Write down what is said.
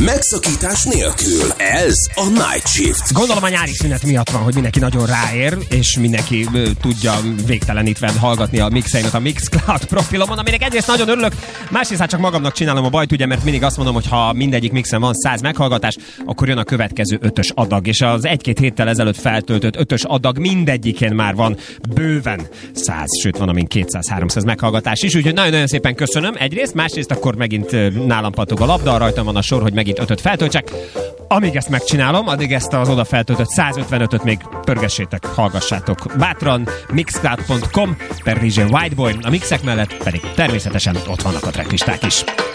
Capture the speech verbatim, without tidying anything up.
Megszakítás nélkül. Ez a Night Shift. Gondolom a nyári szünet miatt van, hogy mindenki nagyon ráér, és mindenki ö, tudja végtelenítve hallgatni a mixeimet a Mixcloud profilomon, aminek egyrészt nagyon örülök, másrészt hát csak magamnak csinálom a bajt, ugye, mert mindig azt mondom, hogy ha mindegyik mixen van száz meghallgatás, akkor jön a következő ötös adag, és az egy-két héttel ezelőtt feltöltött ötös adag mindegyikén már van bőven száz, sőt van amin kétszáz-háromszáz meghallgatás is, úgyhogy nagyon-nagyon szépen köszönöm egyrészt, másrészt akkor megint nálam pattog a labda, rajtam van a sor, hogy megint ötöt feltöltsek. Amíg ezt megcsinálom, addig ezt az oda feltöltött százötvenötöt még pörgessétek, hallgassátok bátran. mixcloud pont com per dé jé Whiteboy, a mixek mellett pedig természetesen ott vannak a tracklisták is.